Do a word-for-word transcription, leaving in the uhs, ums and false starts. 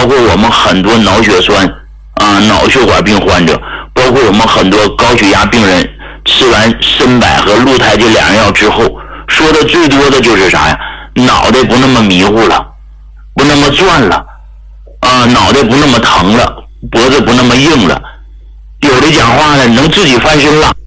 括我们很多脑血栓啊、脑血管病患者，包括我们很多高血压病人，吃完参柏和鹿胎这两样药之后，说的最多的就是啥呀？脑袋不那么迷糊了，不那么转了，啊，脑袋不那么疼了，脖子不那么硬了，有的讲话呢能自己翻身了。